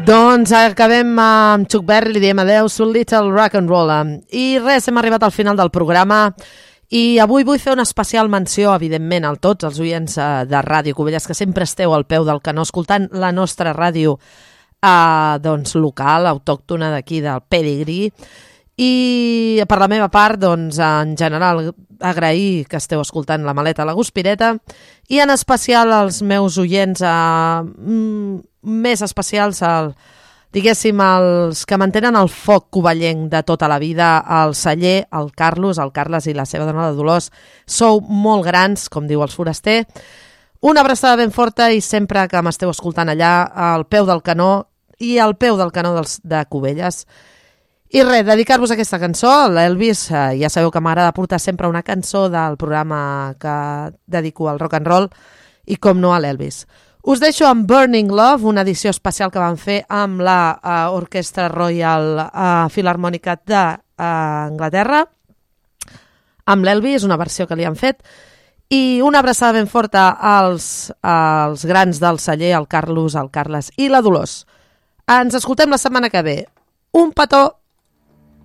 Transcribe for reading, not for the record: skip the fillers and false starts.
Doncs acabem amb Chuck Berry, li diem adeu, So Little Rock and Roll. I res, hem arribat al final del programa i avui vull fer una especial menció, evidentment, a tots els oients de Ràdio Cubelles, que sempre esteu al peu del canó escoltant la nostra ràdio doncs, local, autòctona d'aquí, del Pedigrí. I per la meva part, doncs, en general, agrair que esteu escoltant La Maleta a la Guspireta i en especial als meus oients més especials, diguéssim, els que mantenen el foc covellenc de tota la vida, el Celler, el Carles i la seva dona, la Dolors. Sou molt grans, com diu els Foraster. Una abraçada ben forta i sempre que m'esteu escoltant allà, al peu del canó i al peu del canó de Cubelles. I res, dedicar-vos a aquesta cançó, l'Elvis, ja sabeu que m'agrada portar sempre una cançó del programa que dedico al rock and roll i com no a l'Elvis. Us deixo amb Burning Love, una edició especial que van fer amb la Orquestra Royal Filarmònica d'Anglaterra, amb l'Elvis, una versió que li han fet, i una abraçada ben forta als grans del Celler, el Carles i la Dolors. Ens escoltem la setmana que ve. Un petó!